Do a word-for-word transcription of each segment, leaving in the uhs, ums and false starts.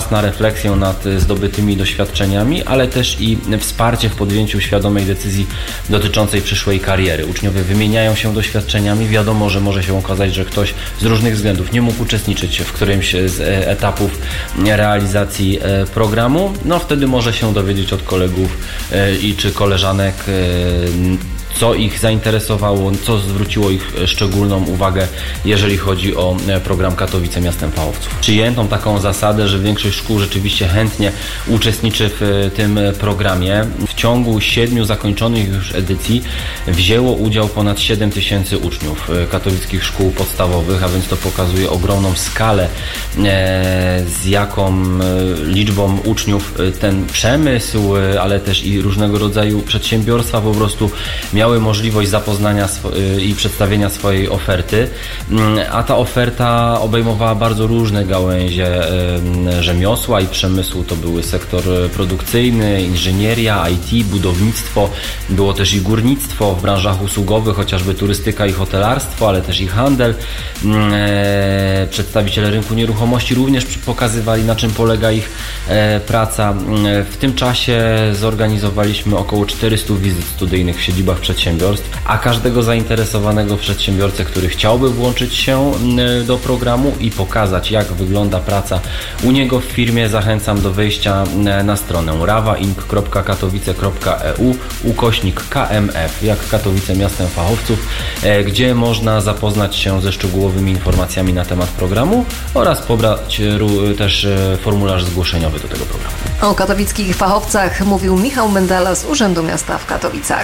czas na refleksję nad zdobytymi doświadczeniami, ale też i wsparcie w podjęciu świadomej decyzji dotyczącej przyszłej kariery. Uczniowie wymieniają się doświadczeniami. Wiadomo, że może się okazać, że ktoś z różnych względów nie mógł uczestniczyć w którymś z etapów realizacji programu. No wtedy może się dowiedzieć od kolegów i czy koleżanek, co ich zainteresowało, co zwróciło ich szczególną uwagę, jeżeli chodzi o program Katowice Miastem Fachowców. Przyjęto taką zasadę, że większość szkół rzeczywiście chętnie uczestniczy w tym programie. W ciągu siedmiu zakończonych już edycji wzięło udział ponad siedem tysięcy uczniów katowickich szkół podstawowych, a więc to pokazuje ogromną skalę, z jaką liczbą uczniów ten przemysł, ale też i różnego rodzaju przedsiębiorstwa po prostu miały możliwość zapoznania sw- i przedstawienia swojej oferty, a ta oferta obejmowała bardzo różne gałęzie rzemiosła i przemysłu. To były sektor produkcyjny, inżynieria, I T, budownictwo, było też i górnictwo w branżach usługowych, chociażby turystyka i hotelarstwo, ale też i handel. Przedstawiciele rynku nieruchomości również pokazywali, na czym polega ich praca. W tym czasie zorganizowaliśmy około czterysta wizyt studyjnych w siedzibach przedsiębiorstw, a każdego zainteresowanego przedsiębiorcę, który chciałby włączyć się do programu i pokazać, jak wygląda praca u niego w firmie, zachęcam do wejścia na stronę rawainc kropka katowice kropka e u ukośnik K M F, jak Katowice Miastem Fachowców, gdzie można zapoznać się ze szczegółowymi informacjami na temat programu oraz pobrać też formularz zgłoszeniowy do tego programu. O katowickich fachowcach mówił Michał Mendela z Urzędu Miasta w Katowicach.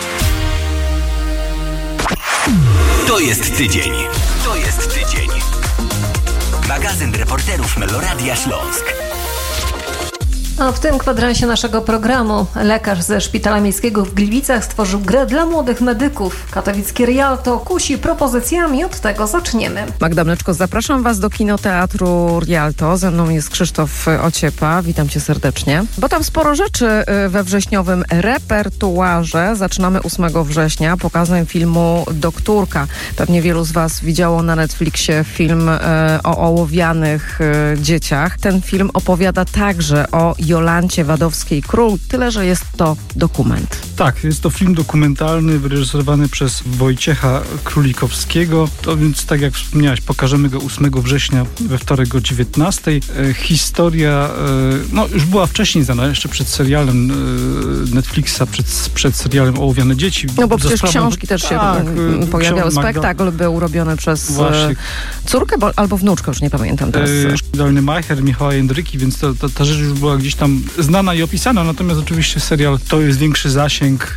To jest tydzień. To jest tydzień. Magazyn reporterów Meloradia Śląsk. A w tym kwadransie naszego programu lekarz ze Szpitala Miejskiego w Gliwicach stworzył grę dla młodych medyków. Katowickie Rialto kusi propozycjami, od tego zaczniemy. Magda Mleczko, zapraszam Was do Kinoteatru Rialto. Ze mną jest Krzysztof Ociepa. Witam Cię serdecznie. Bo tam sporo rzeczy we wrześniowym repertuarze. Zaczynamy ósmego września pokazem filmu Doktorka. Pewnie wielu z Was widziało na Netflixie film o ołowianych dzieciach. Ten film opowiada także o Jolancie Wadowskiej-Król, tyle że jest to dokument. Tak, jest to film dokumentalny wyreżyserowany przez Wojciecha Królikowskiego. To więc, tak jak wspomniałaś, pokażemy go ósmego września we wtorek o dziewiętnastej. E, historia e, no, już była wcześniej znana, jeszcze przed serialem e, Netflixa, przed, przed serialem Ołowiane dzieci. No bo przecież sprawą, książki też się tak, pojawiały. Spektakl Magda... był robiony przez Właśnie. córkę bo, albo wnuczkę, już nie pamiętam teraz. Dolny Macher, Michała Jędryki, więc to, to, ta rzecz już była gdzieś tam znana i opisana, natomiast oczywiście serial to jest większy zasięg,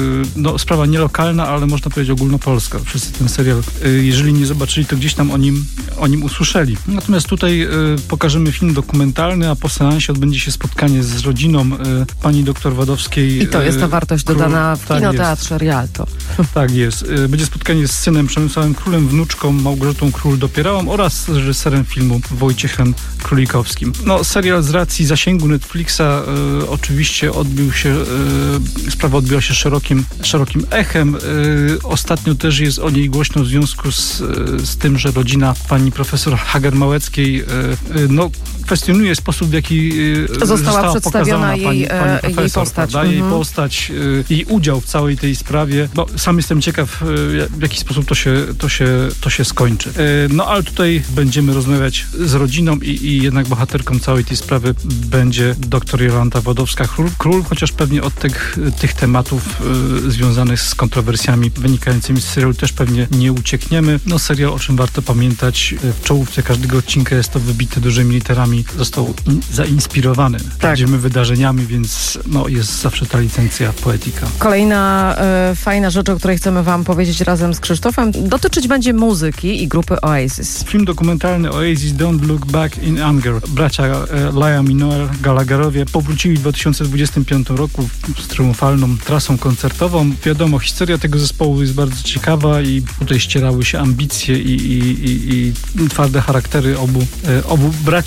no sprawa nielokalna, ale można powiedzieć ogólnopolska. Wszyscy ten serial, jeżeli nie zobaczyli, to gdzieś tam o nim, o nim usłyszeli. Natomiast tutaj pokażemy film dokumentalny, a po seansie odbędzie się spotkanie z rodziną pani doktor Wadowskiej. I to jest ta wartość Król, dodana w tak Kinoteatrze jest. Rialto. Tak jest. Będzie spotkanie z synem Przemysławem Królem, wnuczką Małgorzatą Król-Dopierałą oraz reżyserem filmu Wojciechem Królikowskim. No serial z racji zasięgu Netflixa e, oczywiście odbił się, e, sprawa odbiła się szerokim, szerokim echem. E, ostatnio też jest o niej głośno w związku z, e, z tym, że rodzina pani profesor Hager-Małeckiej e, e, no, kwestionuje sposób, w jaki e, została, została przedstawiona jej, pani, pani profesor, jej postać. Prawda? Mhm. Jej postać, e, jej udział w całej tej sprawie. Bo sam jestem ciekaw, e, w jaki sposób to się, to się, to się skończy. E, no ale tutaj będziemy rozmawiać z rodziną i, i jednak bohaterką całej tej sprawy będzie doktor Jolanta Wadowska-Król, chociaż pewnie od tych, tych tematów y, związanych z kontrowersjami wynikającymi z serialu też pewnie nie uciekniemy. No serial, o czym warto pamiętać, w czołówce każdego odcinka jest to wybite dużymi literami, został in, zainspirowany tak. prawdziwymi wydarzeniami, więc no, jest zawsze ta licencja poetyka. Kolejna y, fajna rzecz, o której chcemy Wam powiedzieć razem z Krzysztofem, dotyczyć będzie muzyki i grupy Oasis. Film dokumentalny Oasis Don't Look Back in Anger. Bracia e, Liam i Noel Gallagherowie powrócili w dwa tysiące dwudziestym piątym roku z triumfalną trasą koncertową. Wiadomo, historia tego zespołu jest bardzo ciekawa i tutaj ścierały się ambicje i, i, i, i twarde charaktery obu, e, obu braci. O,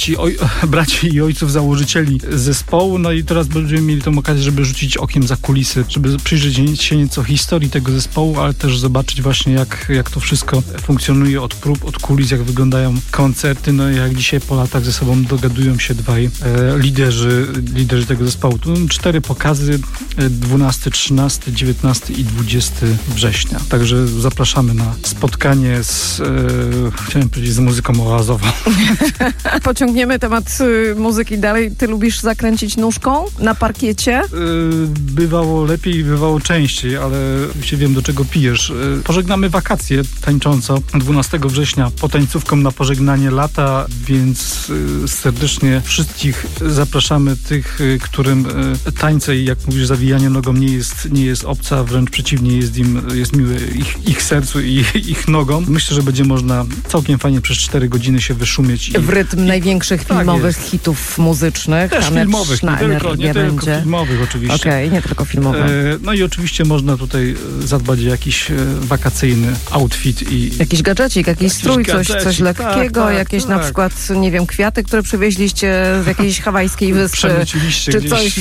braci i ojców założycieli zespołu. No i teraz będziemy mieli tą okazję, żeby rzucić okiem za kulisy, żeby przyjrzeć się nieco historii tego zespołu, ale też zobaczyć właśnie jak, jak to wszystko funkcjonuje od prób, od kulis, jak wyglądają koncerty, no i jak dzisiaj po latach ze sobą dogadują się dwaj e, liderzy, liderzy tego zespołu. Tu cztery pokazy, dwunastego, trzynastego, dziewiętnastego i dwudziestego września. Także zapraszamy na spotkanie z, e, chciałem powiedzieć, z muzyką oazową. Pociągniemy temat y, muzyki dalej. Ty lubisz zakręcić nóżką na parkiecie? E, bywało lepiej, bywało częściej, ale oczywiście wiem, do czego pijesz. E, pożegnamy wakacje tańcząco dwunastego września potańcówką na pożegnanie lata, więc e, serdecznie wszystkich zapraszamy, tych, e, którym e, tańce i jak mówisz, zawijanie nogą nie jest, nie jest obca, wręcz przeciwnie, jest im jest miły ich, ich sercu i ich nogom. Myślę, że będzie można całkiem fajnie przez cztery godziny się wyszumieć. I, w rytm i, największych tak filmowych jest. hitów muzycznych. Też filmowych, nie tylko, nie tylko filmowych oczywiście. Okej, okay, nie tylko filmowych. E, no i oczywiście można tutaj zadbać o jakiś e, wakacyjny outfit i... Jakiś gadżecik, jakiś, jakiś strój, coś, gadżecik, coś lekkiego, tak, tak, jakieś tak. na przykład, nie wiem, kwiaty, które przywieźliście z jakiejś hawajskiej wyspy. Czy coś...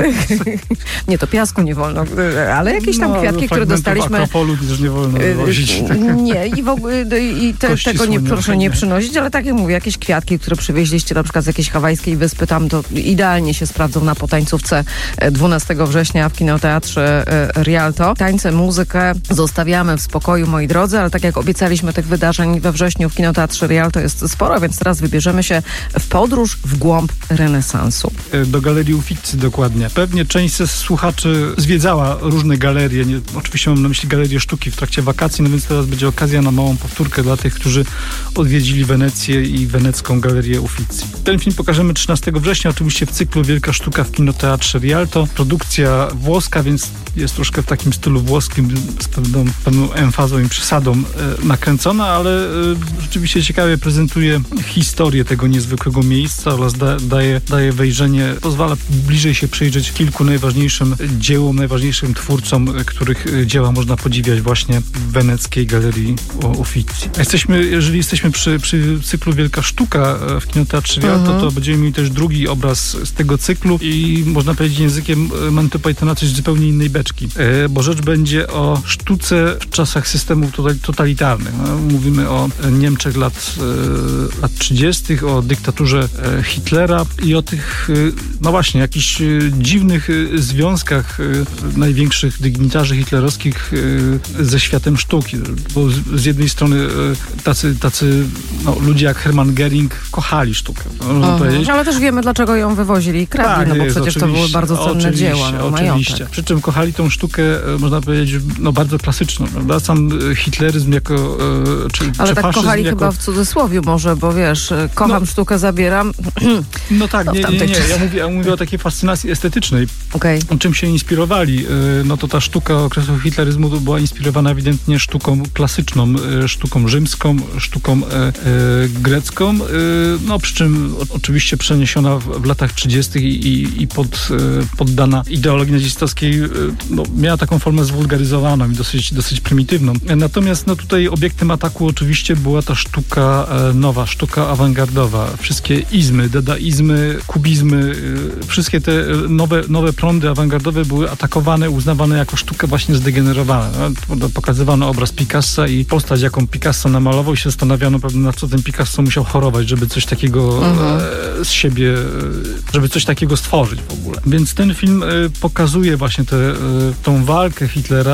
Nie, to piasku nie wolno, ale jakieś tam no, kwiatki, które dostaliśmy... Akropolu też nie wolno wozić. Nie, i w ogóle i te, tego nie proszę nie przynosić, ale tak jak mówię, jakieś kwiatki, które przywieźliście na przykład z jakiejś hawajskiej wyspy, tam to idealnie się sprawdzą na potańcówce dwunastego września w kinoteatrze Rialto. Tańce, muzykę zostawiamy w spokoju, moi drodzy, ale tak jak obiecaliśmy, tych wydarzeń we wrześniu w kinoteatrze Rialto jest sporo, więc teraz wybierzemy się w podróż w głąb renesansu. Do Galerii Uffizi dokładnie. Pewnie część ze słuchaczy zwiedzała różne galerie, nie, oczywiście mam na myśli galerię sztuki w trakcie wakacji, no więc teraz będzie okazja na małą powtórkę dla tych, którzy odwiedzili Wenecję i wenecką Galerię Uffizi. Ten film pokażemy trzynastego września, oczywiście w cyklu Wielka Sztuka w kinoteatrze Rialto. Produkcja włoska, więc jest troszkę w takim stylu włoskim, z pewną, pewną emfazą i przesadą e, nakręcona, ale e, rzeczywiście ciekawie prezentuje historię tego niezwykłego miejsca oraz da, daje, daje wejrzenie, pozwala bliżej się przyjrzeć kilku najważniejszym dziełom, najważniejszym twórcom, których dzieła można podziwiać właśnie w weneckiej Galerii Uffizi. Jesteśmy, jeżeli jesteśmy przy, przy cyklu Wielka Sztuka w kinoteatrze Rialto, uh-huh. to będziemy mieli też drugi obraz z tego cyklu i można powiedzieć językiem Monty Pythona coś zupełnie innej beczki, bo rzecz będzie o sztuce w czasach systemów totalitarnych. Mówimy o Niemczech lat, lat trzydziestych, o dyktaturze Hitlera i o tych, no właśnie, jakichś dziwnych związkach największych dygnitarzy hitlerowskich ze światem sztuki. Bo z jednej strony tacy, tacy no, ludzie jak Hermann Göring kochali sztukę. Można powiedzieć. Ale też wiemy, dlaczego ją wywozili i kradli, tak, no bo jest, przecież to były bardzo cenne dzieła. No, oczywiście. Przy czym kochali tą sztukę, można powiedzieć, no bardzo klasyczną. Prawda? Sam hitleryzm jako czy, ale czy tak faszyzm kochali jako... chyba w cudzysłowiu może, bo wiesz, kocham no, sztukę, zabieram. No tak, no, nie, nie, nie. Ja mówię, ja mówię o takiej fascynacji estetycznej. Okay. Czym się inspirowali? No to ta sztuka okresu hitleryzmu była inspirowana ewidentnie sztuką klasyczną, sztuką rzymską, sztuką e, e, grecką, e, no przy czym o, oczywiście przeniesiona w, w latach trzydziestych i, i, i pod, e, poddana ideologii nazistowskiej, e, no, miała taką formę zwulgaryzowaną i dosyć, dosyć prymitywną. E, natomiast no, tutaj obiektem ataku oczywiście była ta sztuka e, nowa, sztuka awangardowa. Wszystkie izmy, dadaizmy, kubizmy, e, wszystkie te nowe, nowe prądy awangardowe były atakowane, uznawane jako sztuka właśnie zdegenerowana. No, pokazywano obraz Picassa i postać, jaką Picasso namalował, i się zastanawiano pewnie, na co ten Picasso musiał chorować, żeby coś takiego mhm. e, z siebie, e, żeby coś takiego stworzyć w ogóle. Więc ten film e, pokazuje właśnie tę e, tą walkę Hitlera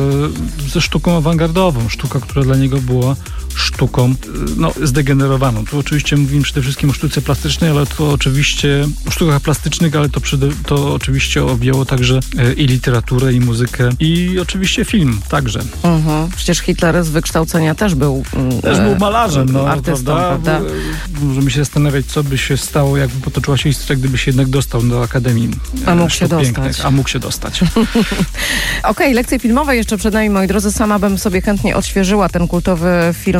e, ze sztuką awangardową. Sztuka, która dla niego była sztuką no, zdegenerowaną. Tu oczywiście mówimy przede wszystkim o sztuce plastycznej, ale to oczywiście o sztukach plastycznych, ale to, przede, to oczywiście objęło także e, i literaturę, i muzykę, i oczywiście film także. Mhm. Przecież Hitler z wykształcenia też był też e, był malarzem, no, artystą, prawda? prawda? Możemy się zastanawiać, co by się stało, jakby potoczyła się historia, gdyby się jednak dostał do Akademii A mógł się Pięknych. dostać. A mógł się dostać. Okej, okay, lekcje filmowe jeszcze przed nami, moi drodzy. Sama bym sobie chętnie odświeżyła ten kultowy film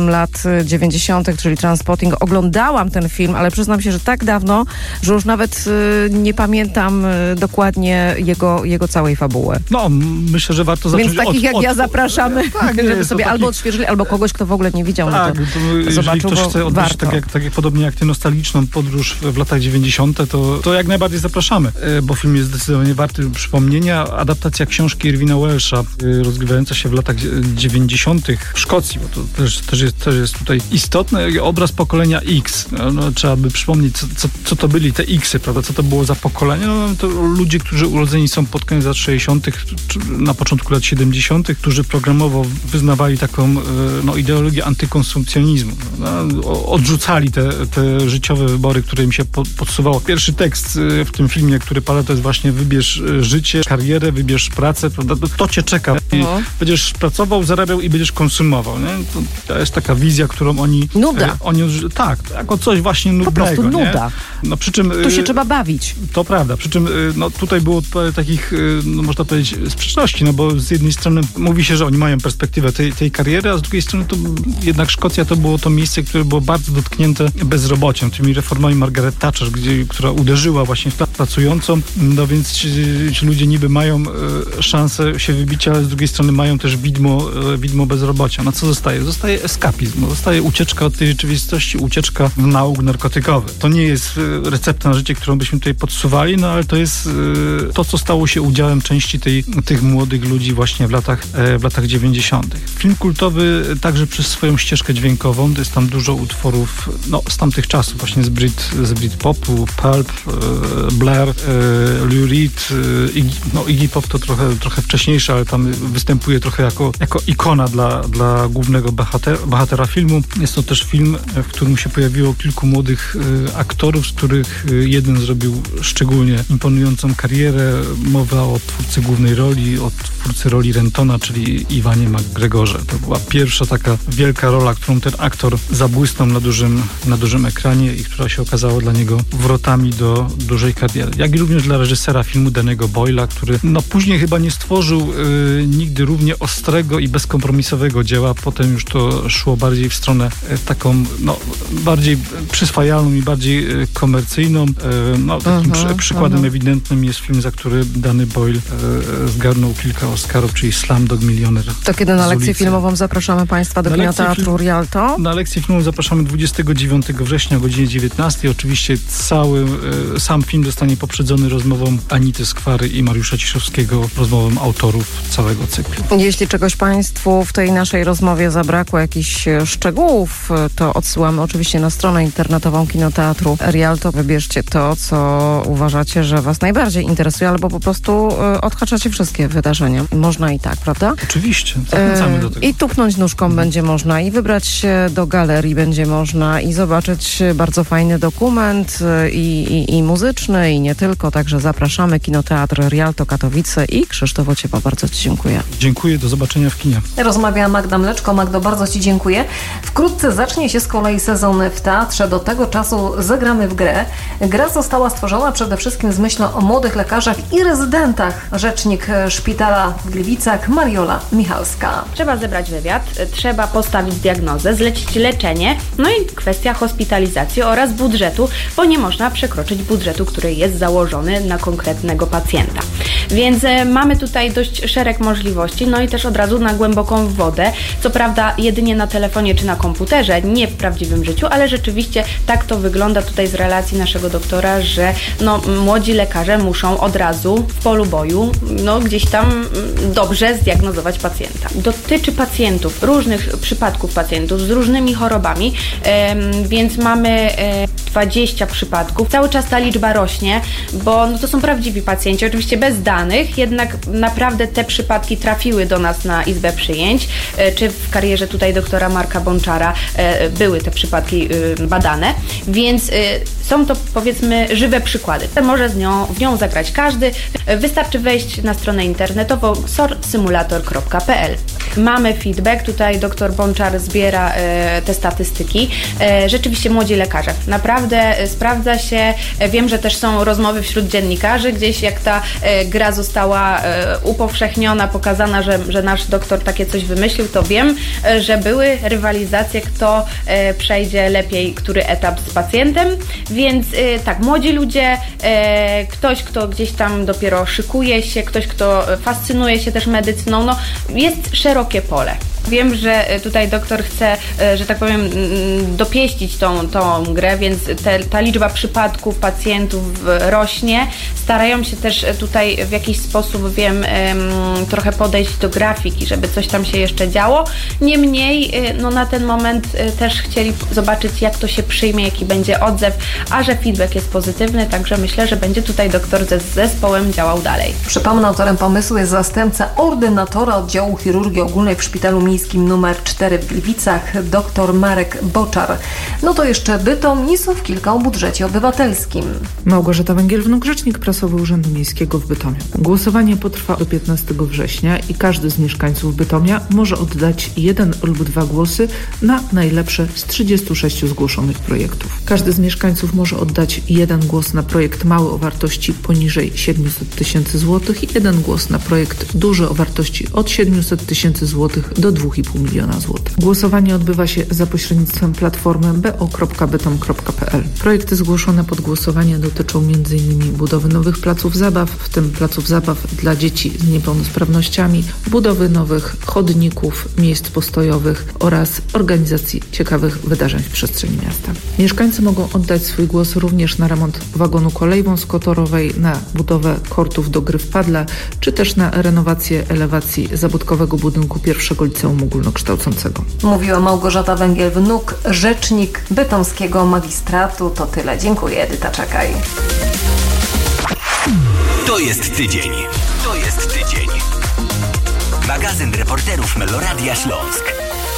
przełom lat dziewięćdziesiątych, czyli Trainspotting. Oglądałam ten film, ale przyznam się, że tak dawno, że już nawet y, nie pamiętam y, dokładnie jego, jego całej fabuły. No, myślę, że warto zacząć Więc takich od, jak od, ja zapraszamy, tak, żeby nie, sobie taki... albo odświeżyli, albo kogoś, kto w ogóle nie widział, tak, no to, to, to jeżeli zobaczył, ktoś chce odbyć tak jak, tak jak podobnie jak ty nostalgiczną podróż w latach dziewięćdziesiątych, to, to jak najbardziej zapraszamy, bo film jest zdecydowanie warty przypomnienia. Adaptacja książki Irwina Welsha, rozgrywająca się w latach dziewięćdziesiątych w Szkocji, bo to też, też, jest, też jest tutaj istotne. Obraz pokolenia X. No, trzeba by przypomnieć, co, co, co to byli te X-y, prawda? Co to było za pokolenie? No, to ludzie, którzy urodzeni są pod koniec lat sześćdziesiątych, na początku lat siedemdziesiątych, którzy programowo wyznawali taką no, ideologię antykonsumpcjonizmu. No, odrzucali te, te życiowe wybory, które im się podsuwało. Pierwszy tekst w tym filmie, który pada, to jest właśnie wybierz życie, karierę, wybierz pracę, prawda? To cię czeka. I będziesz pracował, zarabiał i będziesz konsumował. Nie? To, to jest taka wizja, którą oni... Nuda. E, oni tak, jako coś właśnie nudnego. Po prostu nuda. No, przy czym, tu się e, trzeba bawić. To prawda. Przy czym e, no, tutaj było parę takich, e, no, można powiedzieć, sprzeczności, no bo z jednej strony mówi się, że oni mają perspektywę tej, tej kariery, a z drugiej strony to jednak Szkocja to było to miejsce, które było bardzo dotknięte bezrobociem, tymi reformami Margaret Thatcher, gdzie, która uderzyła właśnie w pracującą, no więc ci, ci ludzie niby mają e, szansę się wybić, ale z drugiej strony mają też widmo, e, widmo bezrobocia. No co zostaje? Zostaje eskapizm, zostaje ucieczka od tej rzeczywistości, ucieczka w nauk narkotykowy. To nie jest e, recepta na życie, którą byśmy tutaj podsuwali, no ale to jest e, to, co stało się udziałem części tej, tych młodych ludzi właśnie w latach, e, w latach dziewięćdziesiątych. Film kultowy także przez swoją ścieżkę dźwiękową, to jest tam dużo utworów no, z tamtych czasów, właśnie z Brit, z Britpopu, Pulp, e, Blair, e, Lou Reed, e, Iggy, no Iggy Pop to trochę, trochę wcześniejsze, ale tam występuje trochę jako, jako ikona dla, dla głównego bohater, bohatera filmu. Jest to też film, w którym się pojawiło kilku młodych e, aktorów, z których e, jeden zrobił szczególnie imponującą karierę. Mowa o twórcy głównej roli, o twórcy roli Rentona, czyli Iwanie McGregorze. To była pierwsza taka wielka rola, którą ten aktor zabłysnął na dużym, na dużym ekranie i która się okazała dla niego wrotami do dużej kariery. Jak i również dla reżysera filmu Danny'ego Boyla, który no później chyba nie stworzył y, nigdy równie ostrego i bezkompromisowego dzieła. Potem już to szło bardziej w stronę y, taką no, bardziej przyswajalną i bardziej y, komercyjną. Y, no, takim uh-huh, przy, przykładem uh-huh. ewidentnym jest film, za który Danny Boyle y, zgarnął kilka Oscarów, czyli Slumdog Millionaire. To kiedy na lekcję filmową zapraszamy Państwa do Kina Teatru Rialto? Na lekcję filmową zapraszamy dwudziestego dziewiątego września o godzinie dziewiętnastej. Oczywiście cały, y, sam film zostanie poprzedzony rozmową Anity Skwary i Mariusza Ciszowskiego, rozmową autorów całego cyklu. Jeśli czegoś Państwu w tej naszej rozmowie zabrakło, jakichś szczegółów, to odsyłamy oczywiście na stronę internetową Kinoteatru Rialto. Wybierzcie to, co uważacie, że Was najbardziej interesuje, albo po prostu y, odhaczacie wszystkie wydarzenia. Można i tak, prawda? Oczywiście, zachęcamy do tego. I tupnąć nóżką hmm. będzie można, i wybrać się do galerii będzie można, i zobaczyć bardzo fajny dokument i, i, i muzyczny, i nie tylko. Także zapraszamy. Kinoteatr Rialto Katowice i Krzysztof Ociepa. Bardzo Ci dziękuję. Dziękuję, do zobaczenia w kinie. Rozmawia Magda Mleczko. Magdo, bardzo Ci dziękuję. Wkrótce zacznie się z kolei sezon w teatrze. Do tego czasu zagramy w grę. Gra została stworzona przede wszystkim z myślą o młodych lekarzach i rezydentach. Rzecznik szpitala w Gliwicach Mariola Michalska. Trzeba zebrać wywiad, trzeba postawić diagnozę, zlecić leczenie, no i kwestia hospitalizacji oraz budżetu, bo nie można przekroczyć budżetu, który jest założony na konkretnego pacjenta. Więc e, mamy tutaj dość szereg możliwości, no i też od razu na głęboką wodę, co prawda jedynie na telefonie czy na komputerze, nie w prawdziwym życiu, ale rzeczywiście tak to wygląda tutaj z relacji naszego doktora, że no, młodzi lekarze muszą od razu w polu boju, no gdzieś tam dobrze zdiagnozować pacjenta. Dotyczy pacjentów, różnych przypadków pacjentów z różnymi chorobami, e, więc mamy e, dwadzieścia przypadków. Cały czas ta liczba rośnie, bo no, to są prawdziwi pacjenci, oczywiście bez danych, jednak naprawdę te przypadki trafiły do nas na Izbę Przyjęć, e, czy w karierze tutaj doktora Marka Bączara e, były te przypadki e, badane, więc e, są to powiedzmy żywe przykłady. Może z nią, w nią zagrać każdy. Wystarczy wejść na stronę internetową sor symulator kropka p l. Mamy feedback, tutaj dr Bączar zbiera e, te statystyki. E, rzeczywiście młodzi lekarze. Naprawdę e, sprawdza się. E, wiem, że też są rozmowy wśród dziennikarzy, gdzieś jak ta e, gra została e, upowszechniona, pokazana, że, że nasz doktor takie coś wymyślił, to wiem, e, że były rywalizacje, kto e, przejdzie lepiej, który etap z pacjentem, więc e, tak, młodzi ludzie, e, ktoś, kto gdzieś tam dopiero szykuje się, ktoś, kto fascynuje się też medycyną, no jest szerokie pole. Wiem, że tutaj doktor chce, że tak powiem, dopieścić tą, tą grę, więc te, ta liczba przypadków pacjentów rośnie. Starają się też tutaj w jakiś sposób, wiem, trochę podejść do grafiki, żeby coś tam się jeszcze działo. Niemniej, no na ten moment też chcieli zobaczyć, jak to się przyjmie, jaki będzie odzew, a że feedback jest pozytywny, także myślę, że będzie tutaj doktor ze zespołem działał dalej. Przypomnę, autorem pomysłu jest zastępca ordynatora oddziału chirurgii ogólnej w Szpitalu Miejskim numer cztery w Gliwicach, dr Marek Boczar. No to jeszcze Bytom i słów kilka o budżecie obywatelskim. Małgorzata Węgiel-Wnuk, rzecznik prasowy Urzędu Miejskiego w Bytomiu. Głosowanie potrwa do piętnastego września i każdy z mieszkańców Bytomia może oddać jeden lub dwa głosy na najlepsze z trzydziestu sześciu zgłoszonych projektów. Każdy z mieszkańców może oddać jeden głos na projekt mały o wartości poniżej siedmiuset tysięcy złotych i jeden głos na projekt duży o wartości od siedmiuset tysięcy złotych do dwóch i pół miliona złotych. Głosowanie odbywa się za pośrednictwem platformy b o kropka bytom kropka p l. Projekty zgłoszone pod głosowanie dotyczą między innymi budowy nowych placów zabaw, w tym placów zabaw dla dzieci z niepełnosprawnościami, budowy nowych chodników, miejsc postojowych oraz organizacji ciekawych wydarzeń w przestrzeni miasta. Mieszkańcy mogą oddać swój głos również na remont wagonu kolei wąskotorowej, na budowę kortów do gry w padla, czy też na renowację elewacji zabytkowego budynku pierwszego liceum ogólnokształcącego. Mówiła Małgorzata Węgiel-Wnuk, rzecznik bytomskiego magistratu. To tyle. Dziękuję, Edyta Czekaj. To jest tydzień. To jest tydzień. Magazyn reporterów Meloradia Śląsk.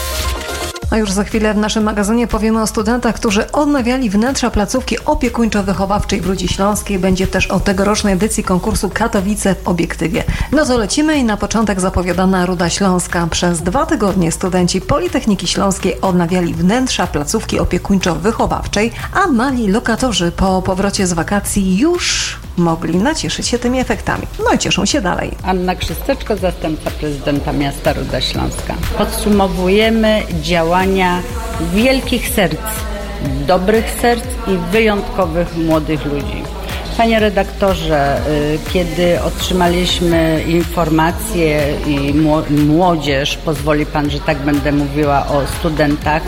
A już za chwilę w naszym magazynie powiemy o studentach, którzy odnawiali wnętrza placówki opiekuńczo-wychowawczej w Rudzie Śląskiej. Będzie też o tegorocznej edycji konkursu Katowice w obiektywie. No to lecimy i na początek zapowiadana Ruda Śląska. Przez dwa tygodnie studenci Politechniki Śląskiej odnawiali wnętrza placówki opiekuńczo-wychowawczej, a mali lokatorzy po powrocie z wakacji już mogli nacieszyć się tymi efektami. No i cieszą się dalej. Anna Krzysteczko, zastępca prezydenta miasta Ruda Śląska. Podsumowujemy działania wielkich serc, dobrych serc i wyjątkowych młodych ludzi. Panie redaktorze, kiedy otrzymaliśmy informacje i młodzież, pozwoli Pan, że tak będę mówiła o studentach,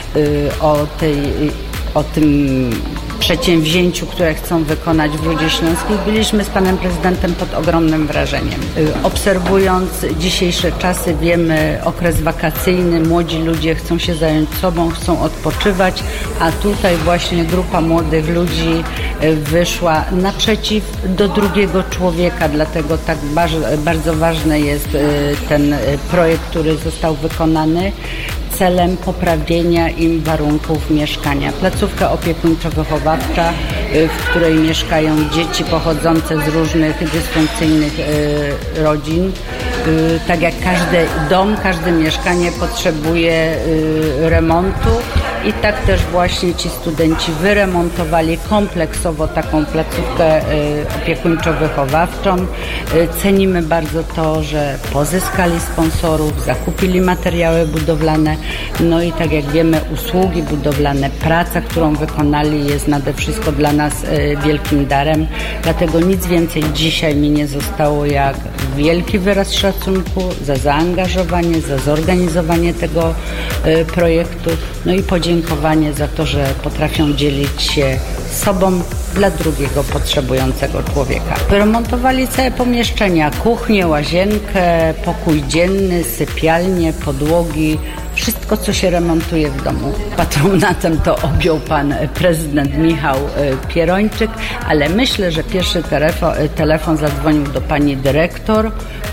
o tej, o tym przedsięwzięciu, które chcą wykonać w Rudzie Śląskiej, byliśmy z panem prezydentem pod ogromnym wrażeniem. Obserwując dzisiejsze czasy, wiemy, okres wakacyjny, młodzi ludzie chcą się zająć sobą, chcą odpoczywać, a tutaj właśnie grupa młodych ludzi wyszła naprzeciw do drugiego człowieka, dlatego tak bardzo ważny jest ten projekt, który został wykonany celem poprawienia im warunków mieszkania. Placówka opiekuńczo-wychowawcza, w której mieszkają dzieci pochodzące z różnych dysfunkcyjnych rodzin. Tak jak każdy dom, każde mieszkanie potrzebuje remontu i tak też właśnie ci studenci wyremontowali kompleksowo taką placówkę opiekuńczo-wychowawczą. Cenimy bardzo to, że pozyskali sponsorów, zakupili materiały budowlane, no i tak jak wiemy, usługi budowlane, praca, którą wykonali, jest nade wszystko dla nas wielkim darem. Dlatego nic więcej dzisiaj mi nie zostało jak wielki wyraz szacunku za zaangażowanie, za zorganizowanie tego projektu, no i podziękowanie za to, że potrafią dzielić się sobą dla drugiego potrzebującego człowieka. Wyremontowali całe pomieszczenia, kuchnię, łazienkę, pokój dzienny, sypialnię, podłogi, wszystko, co się remontuje w domu. Patronatem to objął pan prezydent Michał Pierończyk, ale myślę, że pierwszy telefon, telefon zadzwonił do pani dyrektor,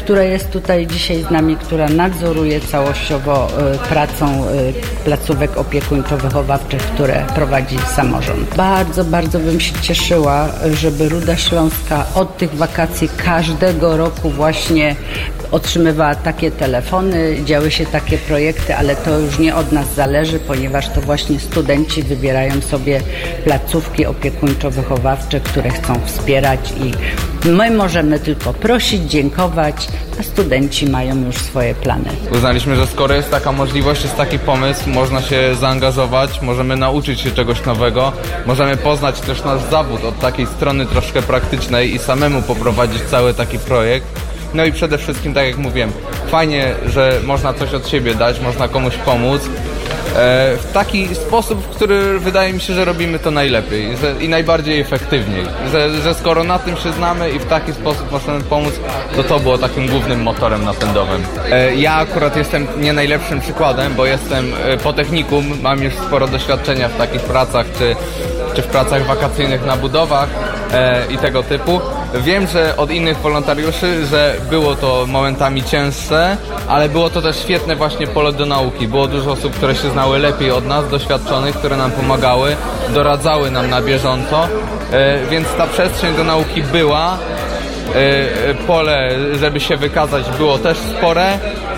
która jest tutaj dzisiaj z nami, która nadzoruje całościowo pracą placówek opiekuńczo-wychowawczych, które prowadzi samorząd. Bardzo, bardzo bym się cieszyła, żeby Ruda Śląska od tych wakacji każdego roku właśnie otrzymywała takie telefony, działy się takie projekty, ale to już nie od nas zależy, ponieważ to właśnie studenci wybierają sobie placówki opiekuńczo-wychowawcze, które chcą wspierać i my możemy tylko prosić, dziękować, a studenci mają już swoje plany. Uznaliśmy, że skoro jest taka możliwość, jest taki pomysł, można się zaangażować, możemy nauczyć się czegoś nowego, możemy poznać też nasz zawód od takiej strony troszkę praktycznej i samemu poprowadzić cały taki projekt. No i przede wszystkim, tak jak mówiłem, fajnie, że można coś od siebie dać, można komuś pomóc e, w taki sposób, w który wydaje mi się, że robimy to najlepiej że, i najbardziej efektywniej. Że, że skoro na tym się znamy i w taki sposób możemy pomóc, to to było takim głównym motorem napędowym. E, ja akurat jestem nie najlepszym przykładem, bo jestem po technikum, mam już sporo doświadczenia w takich pracach, czy, czy w pracach wakacyjnych na budowach e, i tego typu. Wiem, że od innych wolontariuszy, że było to momentami cięższe, ale było to też świetne właśnie pole do nauki. Było dużo osób, które się znały lepiej od nas, doświadczonych, które nam pomagały, doradzały nam na bieżąco, więc ta przestrzeń do nauki była. Pole, żeby się wykazać, było też spore.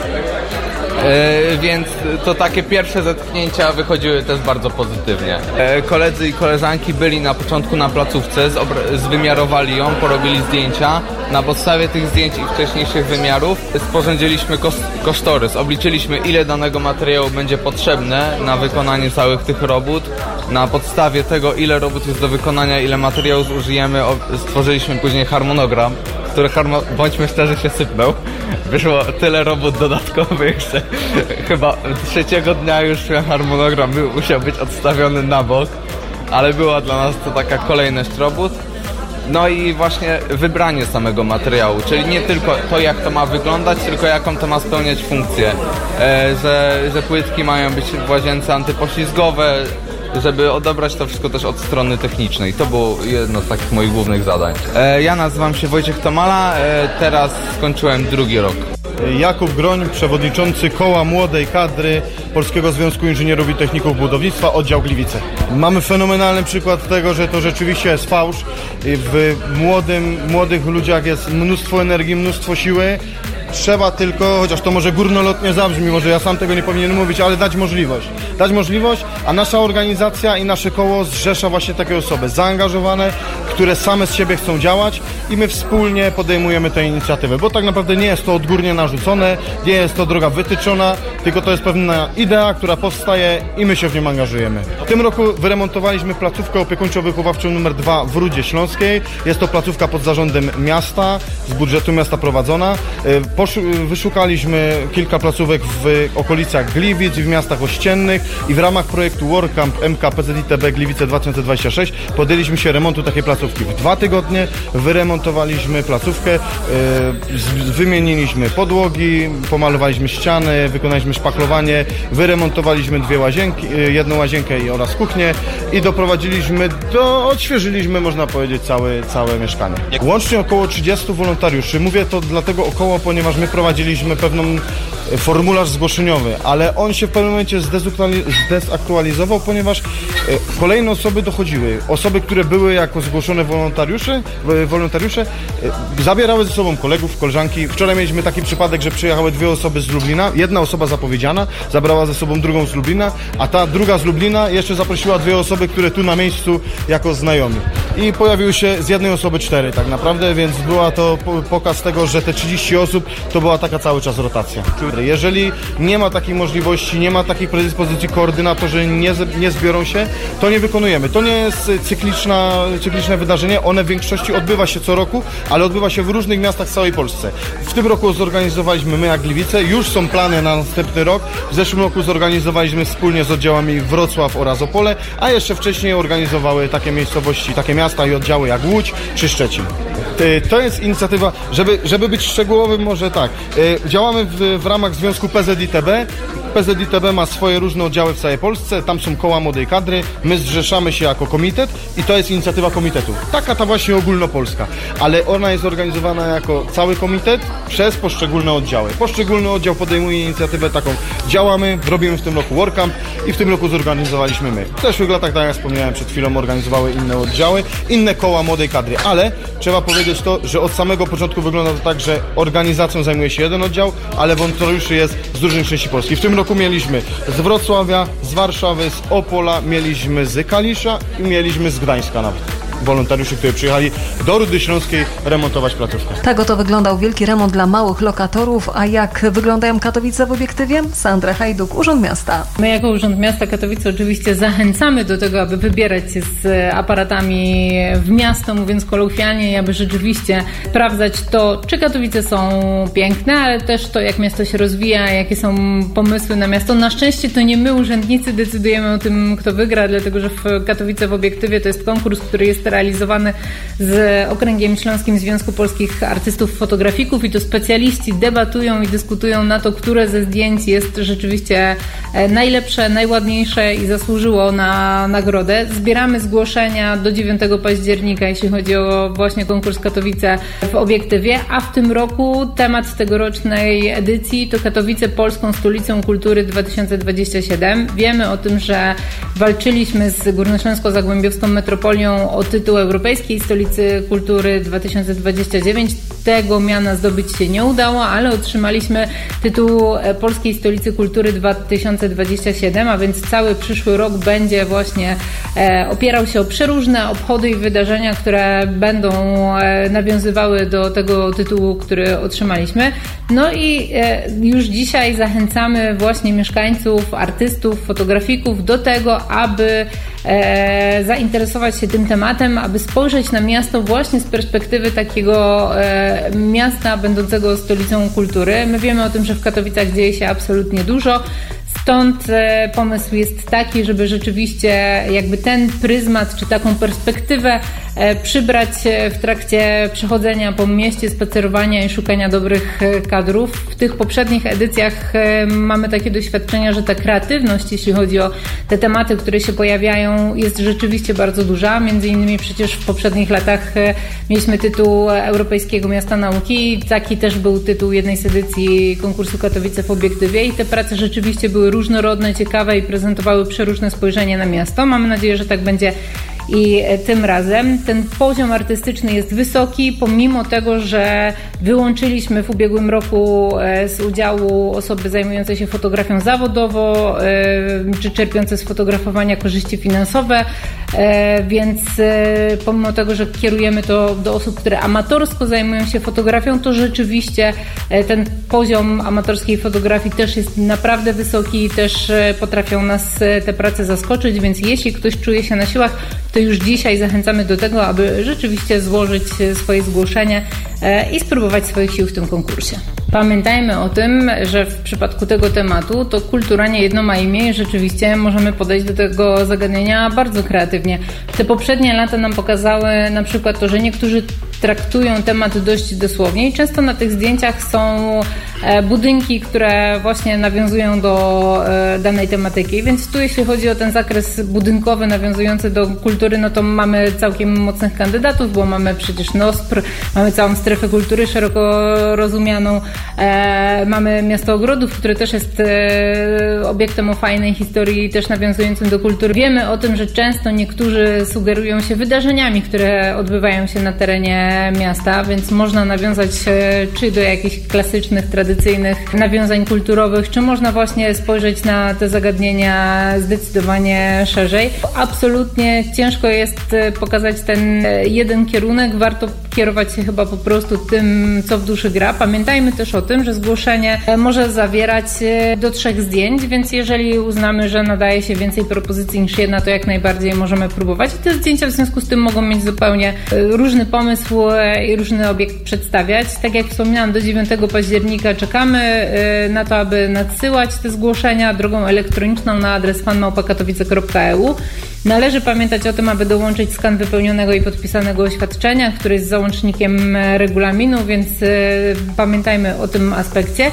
E, więc to takie pierwsze zetknięcia wychodziły też bardzo pozytywnie. E, koledzy i koleżanki byli na początku na placówce, zwymiarowali ją, porobili zdjęcia. Na podstawie tych zdjęć i wcześniejszych wymiarów sporządziliśmy kos kosztorys. Obliczyliśmy, ile danego materiału będzie potrzebne na wykonanie całych tych robót. Na podstawie tego, ile robót jest do wykonania, ile materiału zużyjemy, stworzyliśmy później harmonogram, który, bądźmy szczerzy, się sypnął. Wyszło tyle robót dodatkowych, że chyba trzeciego dnia już harmonogram był, musiał być odstawiony na bok, ale była dla nas to taka kolejność robót. No i właśnie wybranie samego materiału, czyli nie tylko to, jak to ma wyglądać, tylko jaką to ma spełniać funkcję. E, że, że płytki mają być w łazience antypoślizgowe, żeby odebrać to wszystko też od strony technicznej. To było jedno z takich moich głównych zadań. E, ja nazywam się Wojciech Tomala, e, teraz skończyłem drugi rok. Jakub Groń, przewodniczący Koła Młodej Kadry Polskiego Związku Inżynierów i Techników Budownictwa, oddział Gliwice. Mamy fenomenalny przykład tego, że to rzeczywiście jest fałsz. W młodym, młodych ludziach jest mnóstwo energii, mnóstwo siły. Trzeba tylko, chociaż to może górnolotnie zabrzmi, może ja sam tego nie powinienem mówić, ale dać możliwość. Dać możliwość, a nasza organizacja i nasze koło zrzesza właśnie takie osoby zaangażowane, które same z siebie chcą działać i my wspólnie podejmujemy tę inicjatywę, bo tak naprawdę nie jest to odgórnie narzucone, nie jest to droga wytyczona, tylko to jest pewna idea, która powstaje i my się w nią angażujemy. W tym roku wyremontowaliśmy placówkę opiekuńczo-wychowawczą numer dwa w Rudzie Śląskiej. Jest to placówka pod zarządem miasta, z budżetu miasta prowadzona. Wyszukaliśmy kilka placówek w okolicach Gliwic i w miastach ościennych i w ramach projektu WorkCamp M K P Z I T B Gliwice dwa tysiące dwadzieścia sześć podjęliśmy się remontu takiej placówki. W dwa tygodnie wyremontowaliśmy placówkę, wymieniliśmy podłogi, pomalowaliśmy ściany, wykonaliśmy szpachlowanie, wyremontowaliśmy dwie łazienki, jedną łazienkę oraz kuchnię i doprowadziliśmy do, odświeżyliśmy, można powiedzieć, całe, całe mieszkanie. Łącznie około trzydziestu wolontariuszy. Mówię to dlatego około, ponieważ my prowadziliśmy pewną formularz zgłoszeniowy, ale on się w pewnym momencie zdezaktualizował, ponieważ kolejne osoby dochodziły. Osoby, które były jako zgłoszone wolontariusze, wolontariusze zabierały ze sobą kolegów, koleżanki. Wczoraj mieliśmy taki przypadek, że przyjechały dwie osoby z Lublina. Jedna osoba zapowiedziana zabrała ze sobą drugą z Lublina, a ta druga z Lublina jeszcze zaprosiła dwie osoby, które tu na miejscu jako znajomi. I pojawiły się z jednej osoby cztery tak naprawdę, więc była to pokaz tego, że te trzydzieści osób to była taka cały czas rotacja. Jeżeli nie ma takiej możliwości, nie ma takiej predyspozycji, koordynatorzy nie, nie zbiorą się, to nie wykonujemy. To nie jest cykliczna, cykliczne wydarzenie, one w większości odbywa się co roku, ale odbywa się w różnych miastach w całej Polsce. W tym roku zorganizowaliśmy my jak Gliwice, już są plany na następny rok. W zeszłym roku zorganizowaliśmy wspólnie z oddziałami Wrocław oraz Opole, a jeszcze wcześniej organizowały takie miejscowości, takie miasta i oddziały jak Łódź czy Szczecin. To jest inicjatywa, żeby, żeby być szczegółowym, może tak. Działamy w, w ramach Związku P Z I T B. P Z I T B ma swoje różne oddziały w całej Polsce, tam są koła młodej kadry, my zrzeszamy się jako komitet i to jest inicjatywa komitetu. Taka ta właśnie ogólnopolska, ale ona jest organizowana jako cały komitet przez poszczególne oddziały. Poszczególny oddział podejmuje inicjatywę taką, działamy, robimy w tym roku WordCamp i w tym roku zorganizowaliśmy my. W zeszłych latach, tak jak wspomniałem przed chwilą, organizowały inne oddziały, inne koła młodej kadry, ale trzeba powiedzieć to, że od samego początku wygląda to tak, że organizacją zajmuje się jeden oddział, ale wolontariuszy jest z różnych części Polski. W tym roku mieliśmy z Wrocławia, z Warszawy, z Opola, mieliśmy z Kalisza i mieliśmy z Gdańska nawet. Wolontariuszy, którzy przyjechali do Rudy Śląskiej remontować placówkę. Tak oto wyglądał wielki remont dla małych lokatorów, a jak wyglądają Katowice w obiektywie? Sandra Hajduk, Urząd Miasta. My jako Urząd Miasta Katowice oczywiście zachęcamy do tego, aby wybierać się z aparatami w miasto, mówiąc kolokwialnie, i aby rzeczywiście sprawdzać to, czy Katowice są piękne, ale też to, jak miasto się rozwija, jakie są pomysły na miasto. Na szczęście to nie my, urzędnicy, decydujemy o tym, kto wygra, dlatego że w Katowice w obiektywie to jest konkurs, który jest realizowany z Okręgiem Śląskim Związku Polskich Artystów Fotografików i to specjaliści debatują i dyskutują na to, które ze zdjęć jest rzeczywiście najlepsze, najładniejsze i zasłużyło na nagrodę. Zbieramy zgłoszenia do dziewiątego października, jeśli chodzi o właśnie konkurs Katowice w obiektywie, a w tym roku temat tegorocznej edycji to Katowice Polską Stolicą Kultury dwa tysiące dwudziesty siódmy. Wiemy o tym, że walczyliśmy z Górnośląsko-Zagłębiowską Metropolią o tytuł Europejskiej Stolicy Kultury dwa tysiące dwudziesty dziewiąty. Tego miana zdobyć się nie udało, ale otrzymaliśmy tytuł Polskiej Stolicy Kultury dwa tysiące dwudziesty siódmy, a więc cały przyszły rok będzie właśnie e, opierał się o przeróżne obchody i wydarzenia, które będą e, nawiązywały do tego tytułu, który otrzymaliśmy. No i e, już dzisiaj zachęcamy właśnie mieszkańców, artystów, fotografików do tego, aby e, zainteresować się tym tematem, aby spojrzeć na miasto właśnie z perspektywy takiego e, miasta będącego stolicą kultury. My wiemy o tym, że w Katowicach dzieje się absolutnie dużo. Stąd pomysł jest taki, żeby rzeczywiście jakby ten pryzmat czy taką perspektywę przybrać w trakcie przechodzenia po mieście, spacerowania i szukania dobrych kadrów. W tych poprzednich edycjach mamy takie doświadczenia, że ta kreatywność, jeśli chodzi o te tematy, które się pojawiają, jest rzeczywiście bardzo duża. Między innymi przecież w poprzednich latach mieliśmy tytuł Europejskiego Miasta Nauki. Taki też był tytuł jednej z edycji konkursu Katowice w obiektywie i te prace rzeczywiście były różnorodne, ciekawe i prezentowały przeróżne spojrzenie na miasto. Mamy nadzieję, że tak będzie i tym razem. Ten poziom artystyczny jest wysoki, pomimo tego, że wyłączyliśmy w ubiegłym roku z udziału osoby zajmujące się fotografią zawodowo, czy czerpiące z fotografowania korzyści finansowe, więc pomimo tego, że kierujemy to do osób, które amatorsko zajmują się fotografią, to rzeczywiście ten poziom amatorskiej fotografii też jest naprawdę wysoki i też potrafią nas te prace zaskoczyć, więc jeśli ktoś czuje się na siłach, to już dzisiaj zachęcamy do tego, aby rzeczywiście złożyć swoje zgłoszenie i spróbować swoich sił w tym konkursie. Pamiętajmy o tym, że w przypadku tego tematu to kultura nie jedno ma imię i rzeczywiście możemy podejść do tego zagadnienia bardzo kreatywnie. Te poprzednie lata nam pokazały na przykład to, że niektórzy traktują temat dość dosłownie i często na tych zdjęciach są budynki, które właśnie nawiązują do danej tematyki, więc tu jeśli chodzi o ten zakres budynkowy nawiązujący do kultury, no to mamy całkiem mocnych kandydatów, bo mamy przecież NOSPR, mamy całą strefę kultury szeroko rozumianą, mamy Miasto Ogrodów, które też jest obiektem o fajnej historii i też nawiązującym do kultury. Wiemy o tym, że często niektórzy sugerują się wydarzeniami, które odbywają się na terenie miasta, więc można nawiązać czy do jakichś klasycznych, tradycyjnych nawiązań kulturowych, czy można właśnie spojrzeć na te zagadnienia zdecydowanie szerzej. Absolutnie ciężko jest pokazać ten jeden kierunek, warto kierować się chyba po prostu tym, co w duszy gra. Pamiętajmy też o tym, że zgłoszenie może zawierać do trzech zdjęć, więc jeżeli uznamy, że nadaje się więcej propozycji niż jedna, to jak najbardziej możemy próbować. I te zdjęcia w związku z tym mogą mieć zupełnie różny pomysł i różny obiekt przedstawiać. Tak jak wspominałam, do dziewiątego października czekamy na to, aby nadsyłać te zgłoszenia drogą elektroniczną na adres fan małpa katowice kropka e u. Należy pamiętać o tym, aby dołączyć skan wypełnionego i podpisanego oświadczenia, który jest załącznikiem regulaminu, więc pamiętajmy o tym aspekcie.